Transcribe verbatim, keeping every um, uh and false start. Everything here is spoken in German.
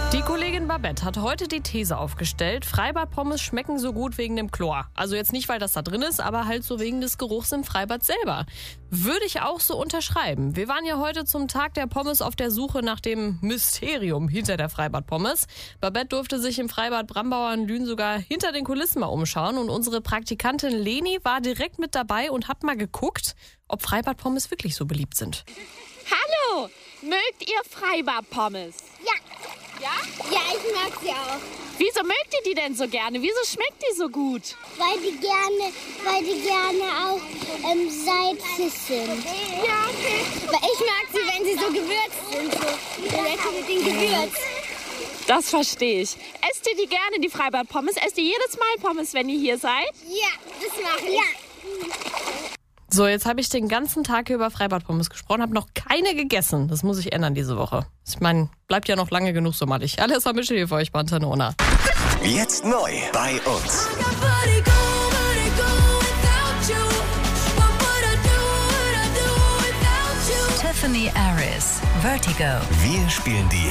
Die Kollegin Babette hat heute die These aufgestellt, Freibad-Pommes schmecken so gut wegen dem Chlor. Also jetzt nicht, weil das da drin ist, aber halt so wegen des Geruchs im Freibad selber. Würde ich auch so unterschreiben. Wir waren ja heute zum Tag der Pommes auf der Suche nach dem Mysterium hinter der Freibad-Pommes. Babette durfte sich im Freibad Brambauer in Lünen sogar hinter den Kulissen mal umschauen. Und unsere Praktikantin Leni war direkt mit dabei und hat mal geguckt, ob Freibad-Pommes wirklich so beliebt sind. Hallo, mögt ihr Freibad-Pommes? Ja. Ja? Ja, ich mag sie auch. Wieso mögt ihr die denn so gerne? Wieso schmeckt die so gut? Weil die gerne, weil die gerne auch ähm, salzig sind. Ja, okay. Weil ich mag sie, wenn sie so gewürzt sind. So lecker mit dem Gewürz. Das verstehe ich. Esst ihr die gerne, die Freibad-Pommes? Esst ihr jedes Mal Pommes, wenn ihr hier seid? Ja, das mache ich. Ja. So, jetzt habe ich den ganzen Tag hier über Freibad-Pommes gesprochen, habe noch keine gegessen. Das muss ich ändern diese Woche. Ich meine, bleibt ja noch lange genug so malig. Alles am Mischel hier für euch bei Antenne Unna. Jetzt neu bei uns. Tiffany Aris, Vertigo. Wir spielen die